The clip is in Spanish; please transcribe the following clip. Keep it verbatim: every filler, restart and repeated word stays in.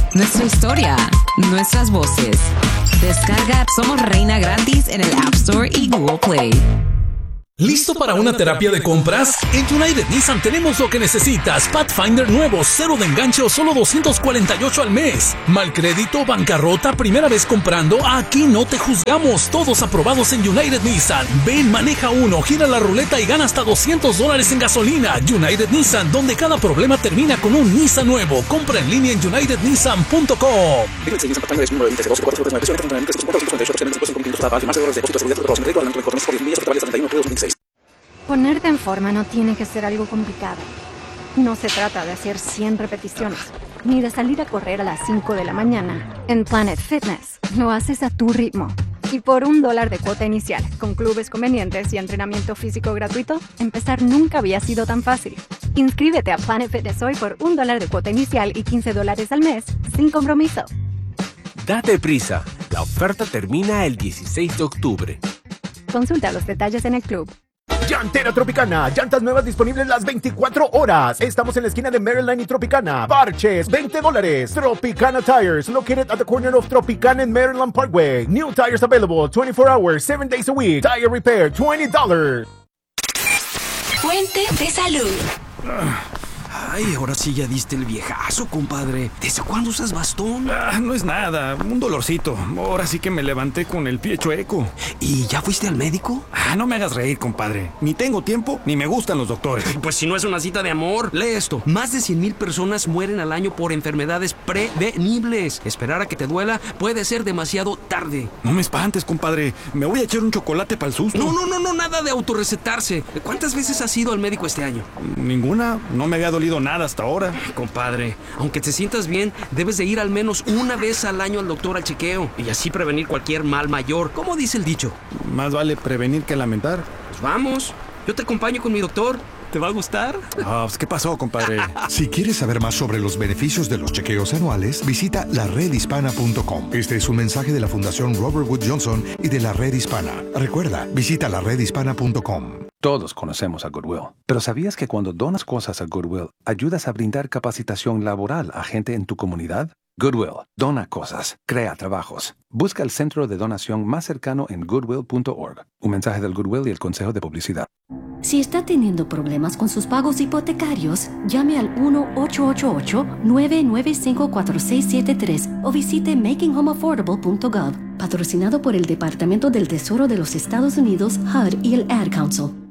nuestra historia, nuestras voces. Descarga Somos Reina gratis en el App Store y Google Play. ¿Listo para una terapia de compras? En United Nissan tenemos lo que necesitas. Pathfinder nuevo, cero de enganche o solo doscientos cuarenta y ocho al mes. Mal crédito, bancarrota, primera vez comprando. Aquí no te juzgamos. Todos aprobados en United Nissan. Ven, maneja uno, gira la ruleta y gana hasta doscientos dólares en gasolina. United Nissan, donde cada problema termina con un Nissan nuevo. Compra en línea en united nissan punto com. Ponerte en forma no tiene que ser algo complicado. No se trata de hacer cien repeticiones, ni de salir a correr a las cinco de la mañana. En Planet Fitness lo haces a tu ritmo. Y por un dólar de cuota inicial, con clubes convenientes y entrenamiento físico gratuito, empezar nunca había sido tan fácil. Inscríbete a Planet Fitness hoy por un dólar de cuota inicial y quince dólares al mes, sin compromiso. Date prisa. La oferta termina el dieciséis de octubre. Consulta los detalles en el club. Llantera Tropicana, llantas nuevas disponibles las veinticuatro horas. Estamos en la esquina de Maryland y Tropicana. Parches, veinte dólares. Tropicana Tires, located at the corner of Tropicana and Maryland Parkway. New tires available twenty-four hours, seven days a week. Tire repair, twenty dollars. Fuente de salud. Ay, ahora sí ya diste el viejazo, compadre. ¿Desde cuándo usas bastón? Ah, no es nada, un dolorcito. Ahora sí que me levanté con el pie chueco. ¿Y ya fuiste al médico? Ah, no me hagas reír, compadre. Ni tengo tiempo, ni me gustan los doctores. Pues si no es una cita de amor, lee esto. Más de cien mil personas mueren al año por enfermedades prevenibles. Esperar a que te duela puede ser demasiado tarde. No me espantes, compadre. Me voy a echar un chocolate para el susto. No, no, no, no, nada de autorrecetarse. ¿Cuántas veces has ido al médico este año? Ninguna, no me había dolido nada hasta ahora. Compadre, aunque te sientas bien, debes de ir al menos una vez al año al doctor al chequeo y así prevenir cualquier mal mayor. ¿Cómo dice el dicho? Más vale prevenir que lamentar. Pues vamos, yo te acompaño con mi doctor. ¿Te va a gustar? Ah, pues, ¿qué pasó, compadre? Si quieres saber más sobre los beneficios de los chequeos anuales, visita la red hispana punto com. Este es un mensaje de la Fundación Robert Wood Johnson y de la Red Hispana. Recuerda, visita la red hispana punto com. Todos conocemos a Goodwill, pero ¿sabías que cuando donas cosas a Goodwill, ayudas a brindar capacitación laboral a gente en tu comunidad? Goodwill, dona cosas, crea trabajos. Busca el centro de donación más cercano en goodwill punto org. Un mensaje del Goodwill y el Consejo de Publicidad. Si está teniendo problemas con sus pagos hipotecarios, llame al uno ocho ocho ocho, nueve nueve cinco, cuatro seis siete tres o visite making home affordable punto gov. Patrocinado por el Departamento del Tesoro de los Estados Unidos, H U D y el Ad Council.